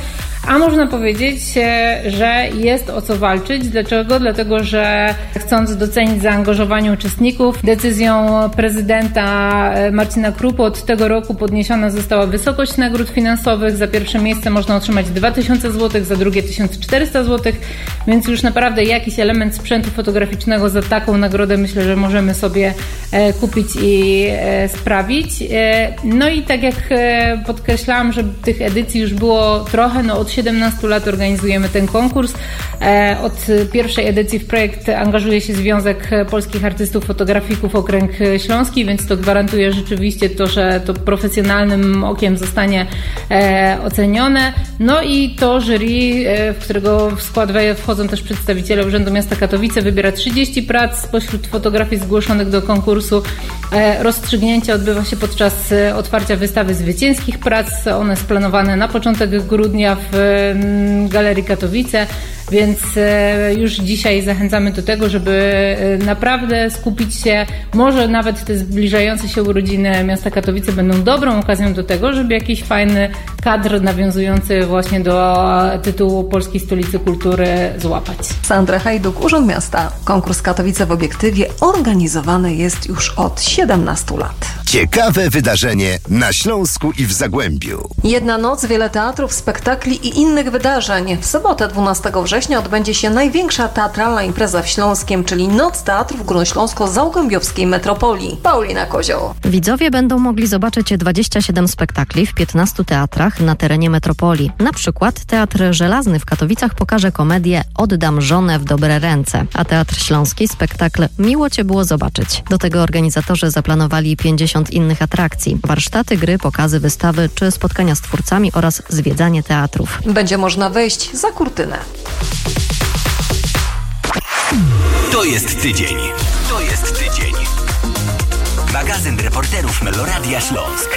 a można powiedzieć, że jest o co walczyć. Dlaczego? Dlatego, że chcąc docenić zaangażowanie uczestników, decyzją prezydenta Marcina Krupy od tego roku podniesiona została wysokość nagród finansowych. Za pierwsze miejsce można otrzymać dwa tysiące złotych, za drugie tysiąc czterysta złotych, więc już naprawdę jakiś element sprzętu fotograficznego za taką nagrodę myślę, że możemy sobie kupić i sprawić. No i tak jak podkreślałam, że tych edycji już było trochę, no od siedemnastu lat organizujemy ten konkurs. Od pierwszej edycji w projekt angażuje się Związek Polskich Artystów Fotografików Okręg Śląski, więc to gwarantuje rzeczywiście to, że to profesjonalnym okiem zostanie ocenione. No i to jury, w którego w skład wchodzą też przedstawiciele Urzędu Miasta Katowice, wybiera trzydzieści prac spośród fotografii zgłoszonych do konkursu. Rozstrzygnięcie odbywa się podczas otwarcia wystawy zwycięskich prac. One jest planowane na początek grudnia w Galerii Katowice, więc już dzisiaj zachęcamy do tego, żeby naprawdę skupić się, może nawet te zbliżające się urodziny miasta Katowice będą dobrą okazją do tego, żeby jakiś fajny kadr nawiązujący właśnie do tytułu Polskiej Stolicy Kultury złapać. Sandra Hajduk, Urząd Miasta. Konkurs Katowice w obiektywie organizowany jest już od siedemnastu lat. Ciekawe wydarzenie na Śląsku i w Zagłębiu. Jedna noc, wiele teatrów, spektakli i innych wydarzeń. W sobotę dwunastego września odbędzie się największa teatralna impreza w Śląskiem, czyli Noc Teatrów Górnośląsko-Zagłębiowskiej Metropolii. Paulina Kozioł. Widzowie będą mogli zobaczyć dwadzieścia siedem spektakli w piętnastu teatrach na terenie metropolii. Na przykład Teatr Żelazny w Katowicach pokaże komedię Oddam żonę w dobre ręce, a Teatr Śląski spektakl Miło Cię było zobaczyć. Do tego organizatorzy zaplanowali pięćdziesiąt innych atrakcji, warsztaty, gry, pokazy, wystawy czy spotkania z twórcami oraz zwiedzanie teatrów. Będzie można wejść za kurtynę. To jest tydzień. To jest tydzień. Magazyn reporterów Meloradia Śląsk.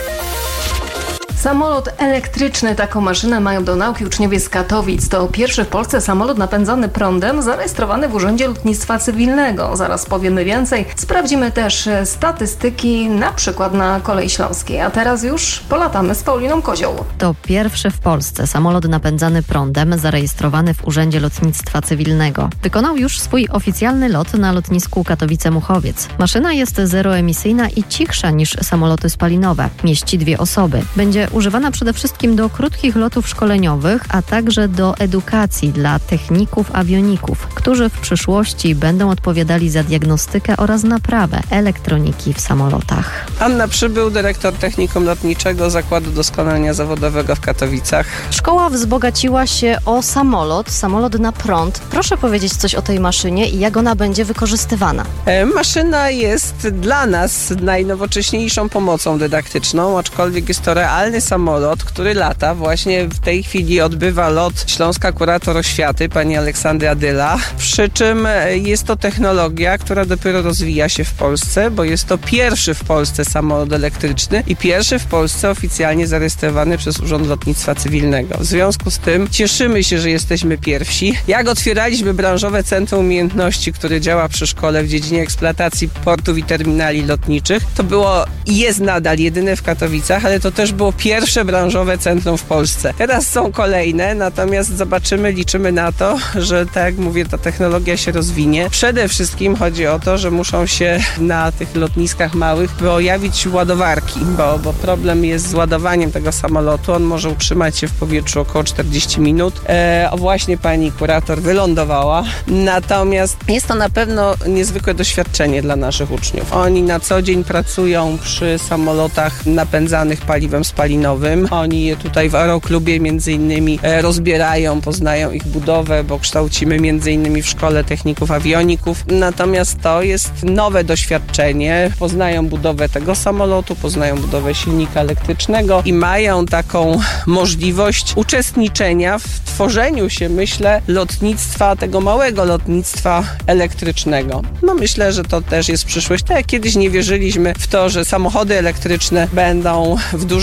Samolot elektryczny. Taką maszynę mają do nauki uczniowie z Katowic. To pierwszy w Polsce samolot napędzany prądem zarejestrowany w Urzędzie Lotnictwa Cywilnego. Zaraz powiemy więcej. Sprawdzimy też statystyki, na przykład na Kolei Śląskiej. A teraz już polatamy z Pauliną Kozioł. To pierwszy w Polsce samolot napędzany prądem zarejestrowany w Urzędzie Lotnictwa Cywilnego. Wykonał już swój oficjalny lot na lotnisku Katowice-Muchowiec. Maszyna jest zeroemisyjna i cichsza niż samoloty spalinowe. Mieści dwie osoby. Będzie używana przede wszystkim do krótkich lotów szkoleniowych, a także do edukacji dla techników awioników, którzy w przyszłości będą odpowiadali za diagnostykę oraz naprawę elektroniki w samolotach. Anna Przybył, dyrektor Technikum Lotniczego Zakładu Doskonalenia Zawodowego w Katowicach. Szkoła wzbogaciła się o samolot, samolot na prąd. Proszę powiedzieć coś o tej maszynie i jak ona będzie wykorzystywana. E, maszyna jest dla nas najnowocześniejszą pomocą dydaktyczną, aczkolwiek jest to realny samolot, który lata. Właśnie w tej chwili odbywa lot śląska kurator oświaty, pani Aleksandra Dyla. Przy czym jest to technologia, która dopiero rozwija się w Polsce, bo jest to pierwszy w Polsce samolot elektryczny i pierwszy w Polsce oficjalnie zarejestrowany przez Urząd Lotnictwa Cywilnego. W związku z tym cieszymy się, że jesteśmy pierwsi. Jak otwieraliśmy branżowe Centrum Umiejętności, które działa przy szkole w dziedzinie eksploatacji portów i terminali lotniczych, to było i jest nadal jedyne w Katowicach, ale to też było pierwsze branżowe centrum w Polsce. Teraz są kolejne, natomiast zobaczymy, liczymy na to, że tak jak mówię, ta technologia się rozwinie. Przede wszystkim chodzi o to, że muszą się na tych lotniskach małych pojawić ładowarki, bo, bo problem jest z ładowaniem tego samolotu. On może utrzymać się w powietrzu około czterdzieści minut. E, o właśnie pani kurator wylądowała. Natomiast jest to na pewno niezwykłe doświadczenie dla naszych uczniów. Oni na co dzień pracują przy samolotach napędzanych paliwem spalinowym. Oni je tutaj w Aeroklubie między innymi rozbierają, poznają ich budowę, bo kształcimy między innymi w Szkole Techników Awioników. Natomiast to jest nowe doświadczenie. Poznają budowę tego samolotu, poznają budowę silnika elektrycznego i mają taką możliwość uczestniczenia w tworzeniu się, myślę, lotnictwa, tego małego lotnictwa elektrycznego. No myślę, że to też jest przyszłość. Tak jak kiedyś nie wierzyliśmy w to, że samochody elektryczne będą w dużej mierze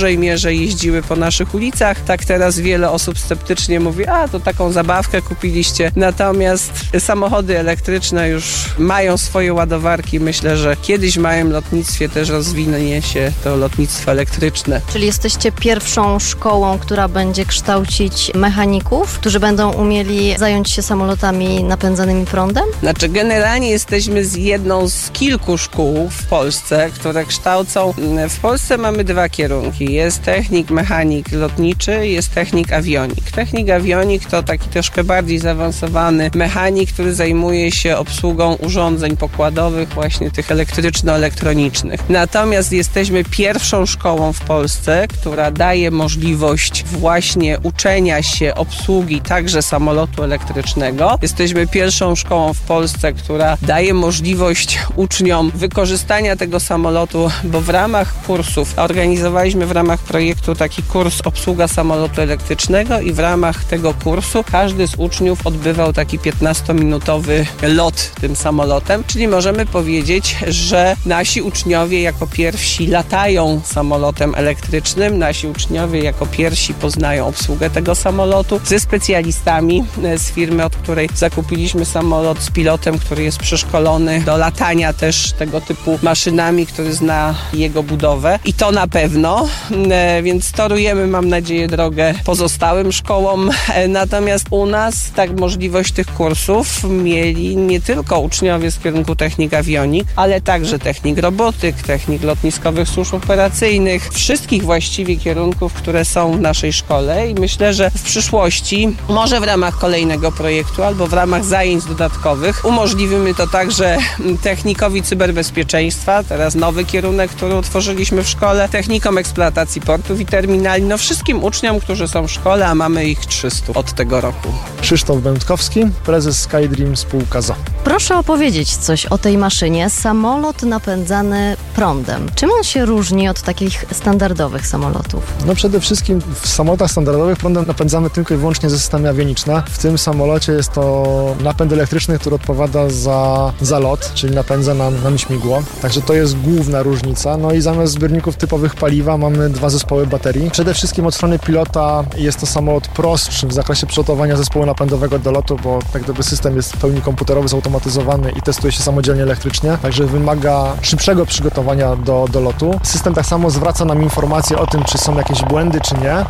że jeździły po naszych ulicach. Tak teraz wiele osób sceptycznie mówi, a to taką zabawkę kupiliście. Natomiast samochody elektryczne już mają swoje ładowarki. Myślę, że kiedyś w małym lotnictwie też rozwinie się to lotnictwo elektryczne. Czyli jesteście pierwszą szkołą, która będzie kształcić mechaników, którzy będą umieli zająć się samolotami napędzanymi prądem? Znaczy generalnie jesteśmy z jedną z kilku szkół w Polsce, które kształcą. W Polsce mamy dwa kierunki. Jest technik, mechanik lotniczy, jest technik awionik. Technik awionik to taki troszkę bardziej zaawansowany mechanik, który zajmuje się obsługą urządzeń pokładowych, właśnie tych elektryczno-elektronicznych. Natomiast jesteśmy pierwszą szkołą w Polsce, która daje możliwość właśnie uczenia się obsługi także samolotu elektrycznego. Jesteśmy pierwszą szkołą w Polsce, która daje możliwość uczniom wykorzystania tego samolotu, bo w ramach kursów organizowaliśmy w ramach projektu taki kurs obsługa samolotu elektrycznego i w ramach tego kursu każdy z uczniów odbywał taki piętnastominutowy lot tym samolotem, czyli możemy powiedzieć, że nasi uczniowie jako pierwsi latają samolotem elektrycznym, nasi uczniowie jako pierwsi poznają obsługę tego samolotu ze specjalistami z firmy, od której zakupiliśmy samolot, z pilotem, który jest przeszkolony do latania też tego typu maszynami, który zna jego budowę i to na pewno, więc torujemy, mam nadzieję, drogę pozostałym szkołom. Natomiast u nas tak możliwość tych kursów mieli nie tylko uczniowie z kierunku technik awionik, ale także technik robotyk, technik lotniskowych służb operacyjnych, wszystkich właściwie kierunków, które są w naszej szkole i myślę, że w przyszłości, może w ramach kolejnego projektu albo w ramach zajęć dodatkowych umożliwimy to także technikowi cyberbezpieczeństwa, teraz nowy kierunek, który utworzyliśmy w szkole, technikom eksploatacji portów i terminali, no wszystkim uczniom, którzy są w szkole, a mamy ich trzysta od tego roku. Krzysztof Będkowski, prezes SkyDream spółka z o o. Proszę opowiedzieć coś o tej maszynie. Samolot napędzany prądem. Czym on się różni od takich standardowych samolotów? No przede wszystkim w samolotach standardowych prądem napędzamy tylko i wyłącznie ze systemy awioniczne. W tym samolocie jest to napęd elektryczny, który odpowiada za, za lot, czyli napędza nam, nam śmigło. Także to jest główna różnica. No i zamiast zbiorników typowych paliwa mamy dwa zespoły baterii. Przede wszystkim od strony pilota jest to samolot prostszy w zakresie przygotowania zespołu napędowego do lotu, bo tak gdyby system jest w pełni komputerowy, zautomatyzowany i testuje się samodzielnie elektrycznie, także wymaga szybszego przygotowania do, do lotu. System tak samo zwraca nam informacje o tym, czy są jakieś błędy, czy nie.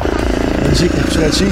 Dzik niech przyleci.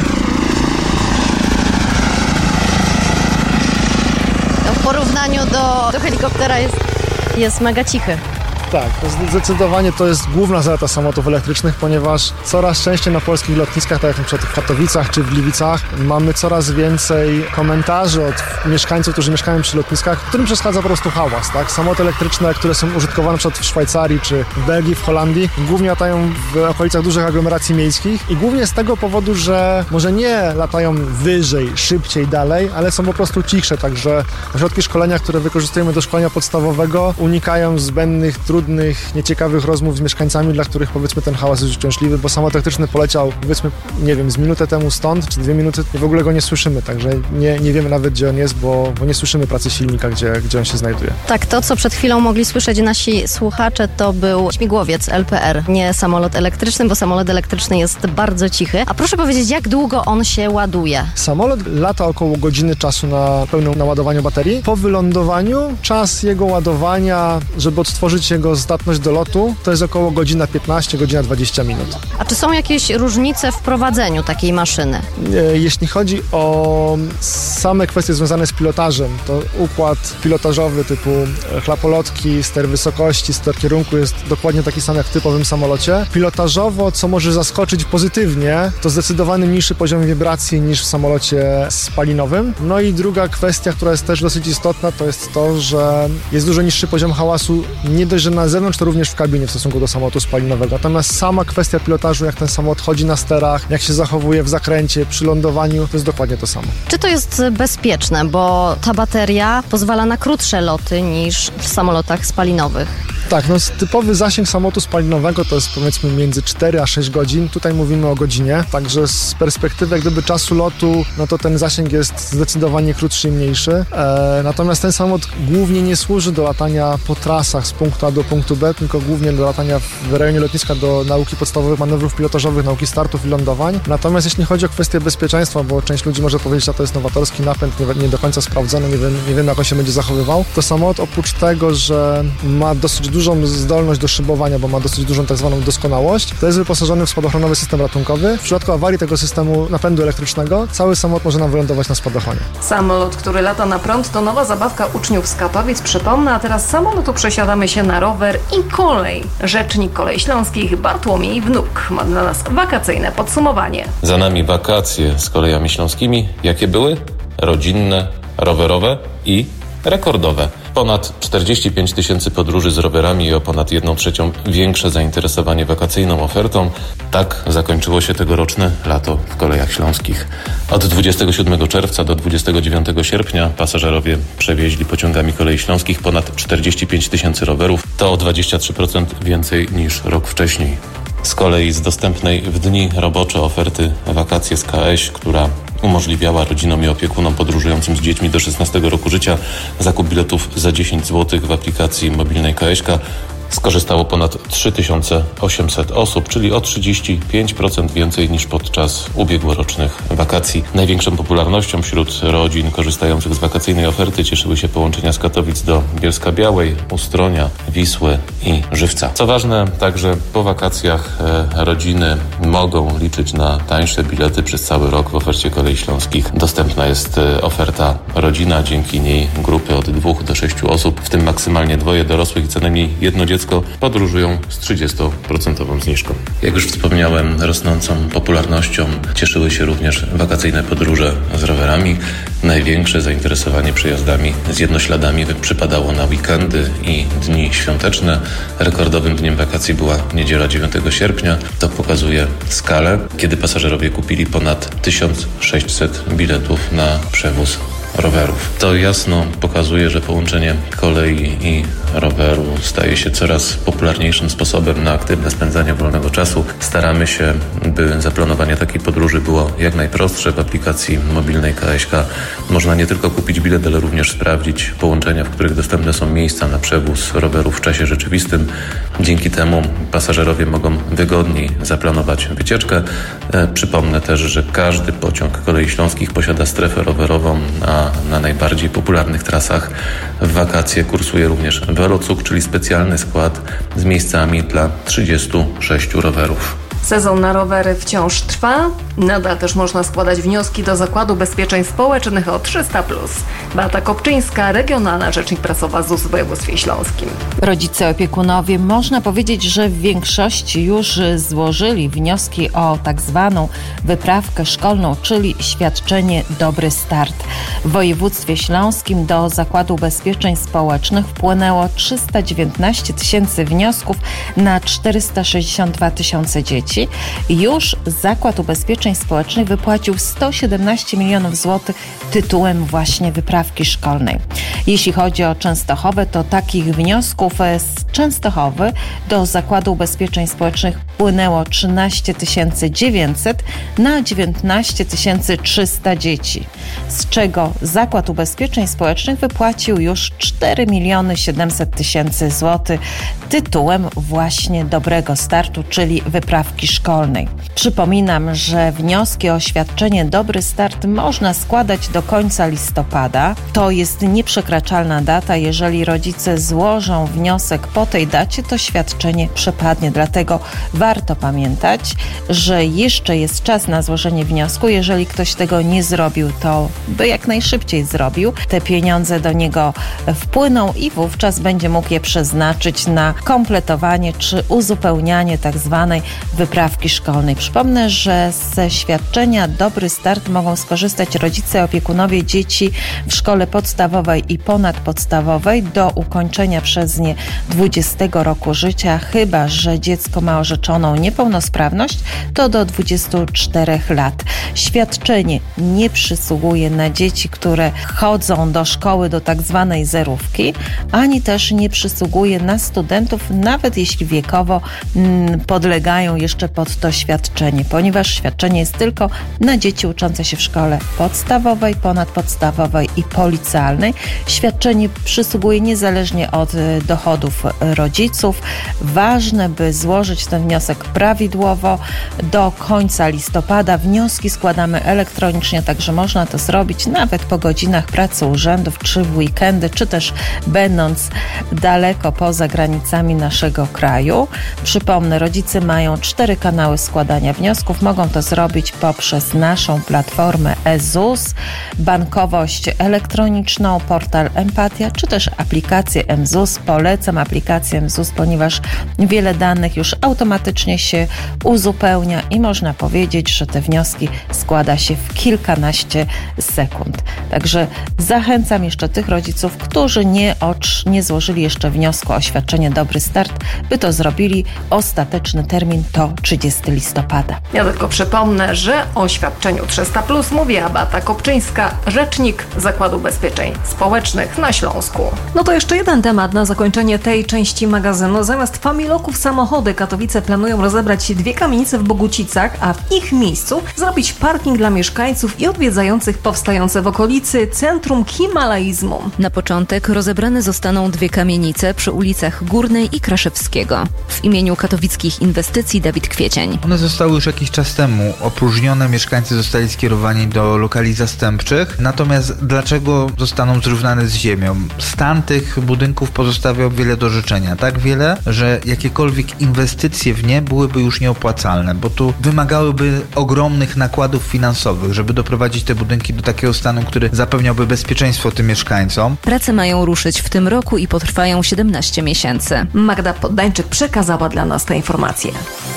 W porównaniu do, do helikoptera jest, jest mega cichy. Tak, zdecydowanie to jest główna zaleta samolotów elektrycznych, ponieważ coraz częściej na polskich lotniskach, tak jak na przykład w Katowicach czy w Gliwicach, mamy coraz więcej komentarzy od mieszkańców, którzy mieszkają przy lotniskach, którym przeszkadza po prostu hałas. Tak? Samoloty elektryczne, które są użytkowane na przykład w Szwajcarii czy w Belgii, w Holandii, głównie latają w okolicach dużych aglomeracji miejskich i głównie z tego powodu, że może nie latają wyżej, szybciej, dalej, ale są po prostu cichsze, także ośrodki szkolenia, które wykorzystujemy do szkolenia podstawowego, unikają zbędnych, trudnych, nieciekawych rozmów z mieszkańcami, dla których powiedzmy ten hałas jest uciążliwy, bo samolot elektryczny poleciał powiedzmy, nie wiem, z minutę temu stąd, czy dwie minuty i w ogóle go nie słyszymy, także nie, nie wiemy nawet, gdzie on jest, bo, bo nie słyszymy pracy silnika, gdzie, gdzie on się znajduje. Tak, to co przed chwilą mogli słyszeć nasi słuchacze, to był śmigłowiec L P R, nie samolot elektryczny, bo samolot elektryczny jest bardzo cichy. A proszę powiedzieć, jak długo on się ładuje? Samolot lata około godziny czasu na pełnym naładowaniu baterii. Po wylądowaniu czas jego ładowania, żeby odtworzyć jego zdatność do lotu, to jest około godzina piętnaście, godzina dwadzieścia minut. A czy są jakieś różnice w prowadzeniu takiej maszyny? Jeśli chodzi o same kwestie związane z pilotażem, to układ pilotażowy typu chlapolotki, ster wysokości, ster kierunku jest dokładnie taki sam jak w typowym samolocie. Pilotażowo, co może zaskoczyć pozytywnie, to zdecydowany mniejszy poziom wibracji niż w samolocie spalinowym. No i druga kwestia, która jest też dosyć istotna, to jest to, że jest dużo niższy poziom hałasu, nie dość, że na zewnątrz, to również w kabinie w stosunku do samolotu spalinowego. Natomiast sama kwestia pilotażu, jak ten samolot chodzi na sterach, jak się zachowuje w zakręcie, przy lądowaniu, to jest dokładnie to samo. Czy to jest bezpieczne, bo ta bateria pozwala na krótsze loty niż w samolotach spalinowych? Tak, no typowy zasięg samolotu spalinowego to jest powiedzmy między cztery a sześć godzin. Tutaj mówimy o godzinie, także z perspektywy jak gdyby czasu lotu, no to ten zasięg jest zdecydowanie krótszy i mniejszy. E, natomiast ten samolot głównie nie służy do latania po trasach z punktu A do punktu B, tylko głównie do latania w rejonie lotniska do nauki podstawowych manewrów pilotażowych, nauki startów i lądowań. Natomiast jeśli chodzi o kwestię bezpieczeństwa, bo część ludzi może powiedzieć, że to jest nowatorski napęd, nie, nie do końca sprawdzony, nie wiem, nie wiem jak on się będzie zachowywał, to samolot oprócz tego, że ma dosyć dużą zdolność do szybowania, bo ma dosyć dużą tak zwaną doskonałość, to jest wyposażony w spadochronowy system ratunkowy. W przypadku awarii tego systemu napędu elektrycznego cały samolot może nam wylądować na spadochronie. Samolot, który lata na prąd, to nowa zabawka uczniów z Katowic, przypomnę, a teraz z samolotu przesiadamy się na rower i kolej. Rzecznik Kolei Śląskich Bartłomiej Wnuk ma dla nas wakacyjne podsumowanie. Za nami wakacje z kolejami śląskimi. Jakie były? Rodzinne, rowerowe i rekordowe. Ponad czterdzieści pięć tysięcy podróży z rowerami i o ponad jedną trzecią większe zainteresowanie wakacyjną ofertą. Tak zakończyło się tegoroczne lato w Kolejach Śląskich. Od dwudziestego siódmego czerwca do dwudziestego dziewiątego sierpnia pasażerowie przewieźli pociągami Kolei Śląskich ponad czterdzieści pięć tysięcy rowerów. To o dwadzieścia trzy procent więcej niż rok wcześniej. Z kolei z dostępnej w dni robocze oferty Wakacje z K A Ś, która umożliwiała rodzinom i opiekunom podróżującym z dziećmi do szesnastego roku życia zakup biletów za dziesięć złotych w aplikacji mobilnej K A Ś-ka, skorzystało ponad trzy tysiące osiemset osób, czyli o trzydzieści pięć procent więcej niż podczas ubiegłorocznych wakacji. Największą popularnością wśród rodzin korzystających z wakacyjnej oferty cieszyły się połączenia z Katowic do Bielska-Białej, Ustronia, Wisły i Żywca. Co ważne, także po wakacjach e, rodziny mogą liczyć na tańsze bilety przez cały rok. W ofercie Kolei Śląskich dostępna jest e, oferta rodzina, dzięki niej grupy od dwóch do sześciu osób, w tym maksymalnie dwoje dorosłych i co najmniej jedno dziecko podróżują z trzydziestoprocentową zniżką. Jak już wspomniałem, rosnącą popularnością cieszyły się również wakacyjne podróże z rowerami. Największe zainteresowanie przejazdami z jednośladami przypadało na weekendy i dni świąteczne. Rekordowym dniem wakacji była niedziela dziewiątego sierpnia. To pokazuje skalę, kiedy pasażerowie kupili ponad tysiąc sześćset biletów na przewóz rowerów. To jasno pokazuje, że połączenie kolei i roweru staje się coraz popularniejszym sposobem na aktywne spędzanie wolnego czasu. Staramy się, by zaplanowanie takiej podróży było jak najprostsze. W aplikacji mobilnej K A Ś-ka można nie tylko kupić bilet, ale również sprawdzić połączenia, w których dostępne są miejsca na przewóz rowerów w czasie rzeczywistym. Dzięki temu pasażerowie mogą wygodniej zaplanować wycieczkę. E, przypomnę też, że każdy pociąg Kolei Śląskich posiada strefę rowerową, a na najbardziej popularnych trasach w wakacje kursuje również Velocuk, czyli specjalny skład z miejscami dla trzydziestu sześciu rowerów. Sezon na rowery wciąż trwa. Nadal też można składać wnioski do Zakładu Ubezpieczeń Społecznych o trzysta plus. Beata Kopczyńska, regionalna rzecznik prasowa Z U S w województwie śląskim. Rodzice, opiekunowie, można powiedzieć, że w większości już złożyli wnioski o tak zwaną wyprawkę szkolną, czyli świadczenie Dobry Start. W województwie śląskim do Zakładu Ubezpieczeń Społecznych wpłynęło trzysta dziewiętnaście tysięcy wniosków na czterysta sześćdziesiąt dwa tysiące dzieci. Już Zakład Ubezpieczeń Społecznych wypłacił sto siedemnaście milionów złotych tytułem właśnie wyprawki szkolnej. Jeśli chodzi o Częstochowę, to takich wniosków z Częstochowy do Zakładu Ubezpieczeń Społecznych wpłynęło trzynaście tysięcy dziewięćset na dziewiętnaście tysięcy trzysta dzieci, z czego Zakład Ubezpieczeń Społecznych wypłacił już cztery miliony siedemset tysięcy złotych tytułem właśnie Dobrego Startu, czyli wyprawki szkolnej. Przypominam, że wnioski o świadczenie Dobry Start można składać do końca listopada. To jest nieprzekraczalna data. Jeżeli rodzice złożą wniosek po tej dacie, to świadczenie przepadnie. Dlatego warto pamiętać, że jeszcze jest czas na złożenie wniosku. Jeżeli ktoś tego nie zrobił, to by jak najszybciej zrobił. Te pieniądze do niego wpłyną i wówczas będzie mógł je przeznaczyć na kompletowanie czy uzupełnianie tak zwanej wyprawki szkolnej. Przypomnę, że ze świadczenia Dobry Start mogą skorzystać rodzice, opiekunowie dzieci w szkole podstawowej i ponadpodstawowej do ukończenia przez nie dwudziestego roku życia, chyba że dziecko ma orzeczone stwierdzoną niepełnosprawność, to do dwudziestu czterech lat. Świadczenie nie przysługuje na dzieci, które chodzą do szkoły do tak zwanej zerówki, ani też nie przysługuje na studentów, nawet jeśli wiekowo mm, podlegają jeszcze pod to świadczenie, ponieważ świadczenie jest tylko na dzieci uczące się w szkole podstawowej, ponadpodstawowej i policealnej. Świadczenie przysługuje niezależnie od dochodów rodziców. Ważne, by złożyć ten wniosek prawidłowo do końca listopada. Wnioski składamy elektronicznie, także można to zrobić nawet po godzinach pracy urzędów, czy w weekendy, czy też będąc daleko poza granicami naszego kraju. Przypomnę, rodzice mają cztery kanały składania wniosków. Mogą to zrobić poprzez naszą platformę e-ZUS, bankowość elektroniczną, portal Empatia, czy też aplikację mZUS. Polecam aplikację mZUS, ponieważ wiele danych już automatycznie się uzupełnia i można powiedzieć, że te wnioski składa się w kilkanaście sekund. Także zachęcam jeszcze tych rodziców, którzy nie, ocz, nie złożyli jeszcze wniosku o świadczenie Dobry Start, by to zrobili. Ostateczny termin to trzydziestego listopada. Ja tylko przypomnę, że o świadczeniu trzysta plus mówi Agata Kopczyńska, rzecznik Zakładu Ubezpieczeń Społecznych na Śląsku. No to jeszcze jeden temat na zakończenie tej części magazynu. Zamiast familoków samochody, Katowice planują rozebrać dwie kamienice w Bogucicach, a w ich miejscu zrobić parking dla mieszkańców i odwiedzających powstające w okolicy Centrum Himalaizmu. Na początek rozebrane zostaną dwie kamienice przy ulicach Górnej i Kraszewskiego. W imieniu Katowickich Inwestycji Dawid Kwiecień. One zostały już jakiś czas temu opróżnione, mieszkańcy zostali skierowani do lokali zastępczych. Natomiast dlaczego zostaną zrównane z ziemią? Stan tych budynków pozostawiał wiele do życzenia. Tak wiele, że jakiekolwiek inwestycje w nie byłyby już nieopłacalne, bo tu wymagałyby ogromnych nakładów finansowych, żeby doprowadzić te budynki do takiego stanu, który zapewniałby bezpieczeństwo tym mieszkańcom. Prace mają ruszyć w tym roku i potrwają siedemnaście miesięcy. Magda Poddańczyk przekazała dla nas te informacje.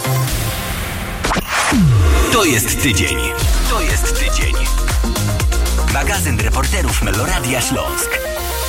To jest tydzień. To jest tydzień. Magazyn reporterów Meloradia Śląsk.